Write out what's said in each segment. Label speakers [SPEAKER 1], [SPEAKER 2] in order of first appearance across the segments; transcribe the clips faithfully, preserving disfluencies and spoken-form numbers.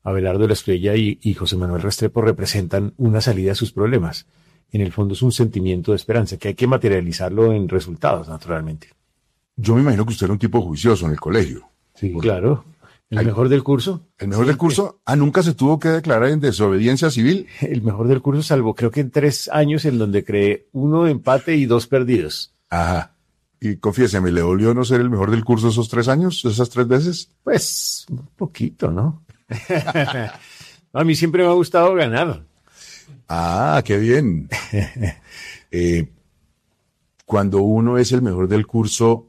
[SPEAKER 1] Abelardo de la Espriella y, y José Manuel Restrepo representan una salida a sus problemas. En el fondo es un sentimiento de esperanza que hay que materializarlo en resultados, naturalmente.
[SPEAKER 2] Yo me imagino que usted era un tipo juicioso en el colegio.
[SPEAKER 1] Sí, claro. ¿El
[SPEAKER 2] Ay,
[SPEAKER 1] mejor del curso?
[SPEAKER 2] ¿El mejor
[SPEAKER 1] Sí,
[SPEAKER 2] del curso? Ah, ¿nunca se tuvo que declarar en desobediencia civil?
[SPEAKER 1] El mejor del curso, salvo creo que en tres años en donde creé uno de empate y dos perdidos.
[SPEAKER 2] Ajá. Y confiéseme, ¿le dolió no ser el mejor del curso esos tres años, esas tres veces?
[SPEAKER 1] Pues, un poquito, ¿no? A mí siempre me ha gustado ganar.
[SPEAKER 2] Ah, qué bien. eh, cuando uno es el mejor del curso,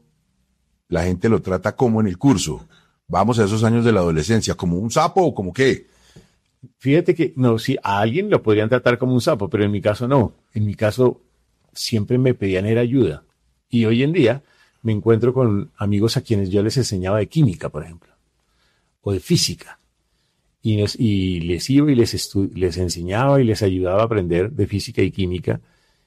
[SPEAKER 2] la gente lo trata como en el curso. Vamos a esos años de la adolescencia, ¿como un sapo o como qué?
[SPEAKER 1] Fíjate que, no, sí, a alguien lo podrían tratar como un sapo, pero en mi caso no. En mi caso siempre me pedían era ayuda. Y hoy en día me encuentro con amigos a quienes yo les enseñaba de química, por ejemplo, o de física. Y, nos, y les iba y les, estu- les enseñaba y les ayudaba a aprender de física y química.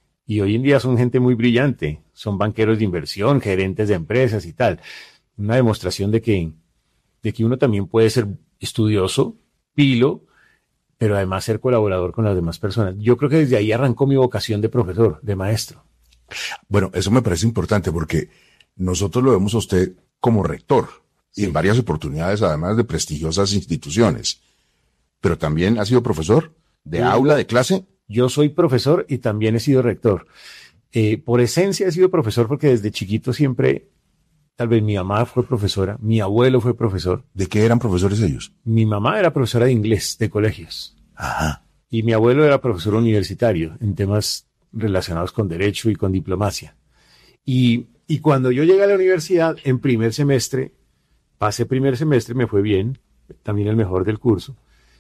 [SPEAKER 1] Y hoy en día son gente muy brillante. Son banqueros de inversión, gerentes de empresas y tal. Una demostración de que, de que uno también puede ser estudioso, pilo, pero además ser colaborador con las demás personas. Yo creo que desde ahí arrancó mi vocación de profesor, de maestro.
[SPEAKER 2] Bueno, eso me parece importante porque nosotros lo vemos a usted como rector y en varias oportunidades, además de prestigiosas instituciones. Pero también ha sido profesor de
[SPEAKER 1] Sí.
[SPEAKER 2] aula, de clase.
[SPEAKER 1] Yo soy profesor y también he sido rector. Eh, por esencia he sido profesor porque desde chiquito siempre, tal vez mi mamá fue profesora, mi abuelo fue profesor,
[SPEAKER 2] ¿De qué eran profesores ellos?
[SPEAKER 1] mi mamá era profesora de inglés de colegios
[SPEAKER 2] Ajá.
[SPEAKER 1] y mi abuelo era profesor universitario en temas relacionados con derecho y con diplomacia. Y, y cuando yo llegué a la universidad en primer semestre, pasé primer semestre, me fue bien, también el mejor del curso,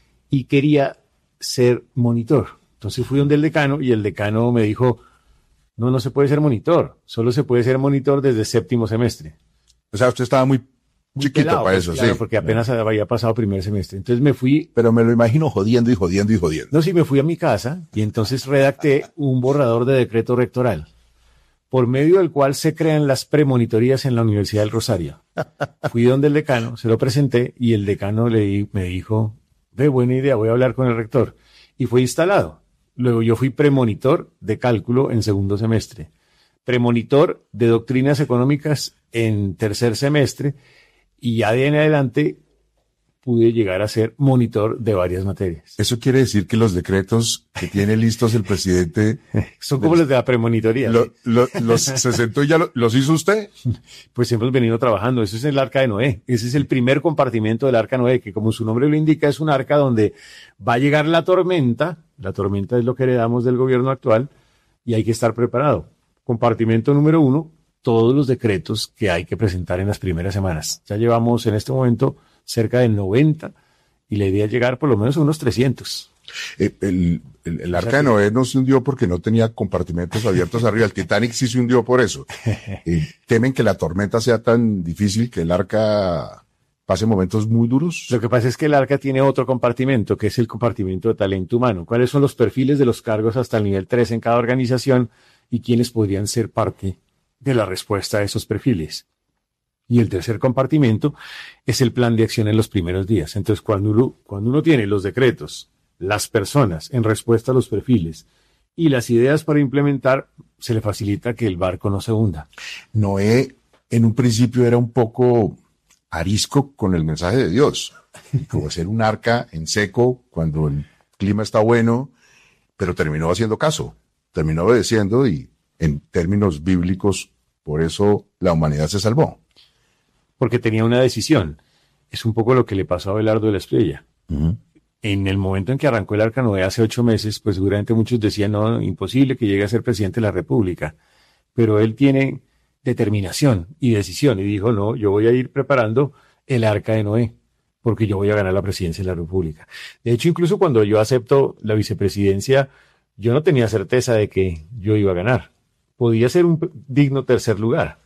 [SPEAKER 1] y quería ser monitor. Entonces fui donde el decano y el decano me dijo, no, no se puede ser monitor, solo se puede ser monitor desde séptimo semestre.
[SPEAKER 2] O sea, usted estaba muy,
[SPEAKER 1] Muy
[SPEAKER 2] chiquito
[SPEAKER 1] pelado,
[SPEAKER 2] para
[SPEAKER 1] pues,
[SPEAKER 2] eso,
[SPEAKER 1] claro,
[SPEAKER 2] sí.
[SPEAKER 1] porque apenas había pasado primer semestre. Entonces me fui,
[SPEAKER 2] Pero me lo imagino jodiendo y jodiendo y jodiendo.
[SPEAKER 1] no, sí, me fui a mi casa y entonces redacté un borrador de decreto rectoral, por medio del cual se crean las premonitorías en la Universidad del Rosario. Fui donde el decano, se lo presenté y el decano le di- me dijo, ve, buena idea, voy a hablar con el rector. Y fue instalado. Luego yo fui premonitor de cálculo en segundo semestre, premonitor de doctrinas económicas en tercer semestre y ya de en adelante pude llegar a ser monitor de varias materias.
[SPEAKER 2] Eso quiere decir que los decretos que tiene listos el presidente
[SPEAKER 1] Son como los de la premonitoría.
[SPEAKER 2] lo-
[SPEAKER 1] ¿sí?
[SPEAKER 2] lo- los se sentó y ya lo- los hizo usted.
[SPEAKER 1] Pues hemos venido trabajando. Eso es el arca de Noé. Ese es el primer compartimento del arca de Noé, que como su nombre lo indica, es un arca donde va a llegar la tormenta. La tormenta es lo que heredamos del gobierno actual y hay que estar preparado. Compartimento número uno, todos los decretos que hay que presentar en las primeras semanas. Ya llevamos en este momento cerca de noventa y la idea es llegar por lo menos a unos trescientos.
[SPEAKER 2] Eh, el, el, el arca de Noé no se hundió porque no tenía compartimentos abiertos arriba. El Titanic sí se hundió por eso. Eh, temen que la tormenta sea tan difícil que el arca pase momentos muy duros.
[SPEAKER 1] Lo que pasa es que el arca tiene otro compartimento, que es el compartimento de talento humano. ¿Cuáles son los perfiles de los cargos hasta el nivel tres en cada organización y quiénes podrían ser parte de la respuesta a esos perfiles? Y el tercer compartimento es el plan de acción en los primeros días. Entonces, cuando uno, cuando uno tiene los decretos, las personas en respuesta a los perfiles y las ideas para implementar, se le facilita que el barco no se hunda.
[SPEAKER 2] Noé en un principio era un poco arisco con el mensaje de Dios, como hacer un arca en seco cuando el clima está bueno, pero terminó haciendo caso, terminó obedeciendo y en términos bíblicos, por eso la humanidad se salvó.
[SPEAKER 1] Porque tenía una decisión. Es un poco lo que le pasó a Abelardo de la Espriella.
[SPEAKER 2] Uh-huh.
[SPEAKER 1] En el momento en que arrancó el Arca Noé hace ocho meses, pues seguramente muchos decían, no, imposible que llegue a ser presidente de la República. Pero él tiene determinación y decisión y dijo, no, yo voy a ir preparando el Arca de Noé, porque yo voy a ganar la presidencia de la República. De hecho, incluso cuando yo acepto la vicepresidencia, yo no tenía certeza de que yo iba a ganar. Podía ser un digno tercer lugar.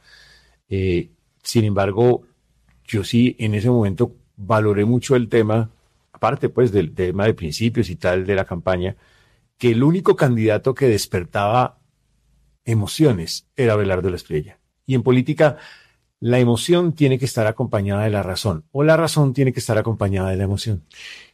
[SPEAKER 1] Eh, sin embargo, yo sí en ese momento valoré mucho el tema, aparte pues del tema de principios y tal de la campaña, que el único candidato que despertaba emociones era Abelardo de la Espriella. Y en política, la emoción tiene que estar acompañada de la razón, o la razón tiene que estar acompañada de la emoción.